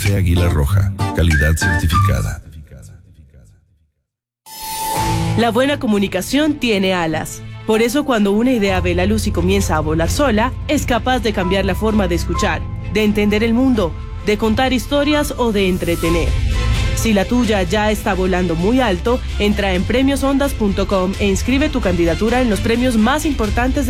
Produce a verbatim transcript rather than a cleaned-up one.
Café Águila Roja, calidad certificada. La buena comunicación tiene alas. Por eso cuando una idea ve la luz y comienza a volar sola, es capaz de cambiar la forma de escuchar, de entender el mundo, de contar historias o de entretener. Si la tuya ya está volando muy alto, entra en premios ondas punto com e inscribe tu candidatura en los premios más importantes de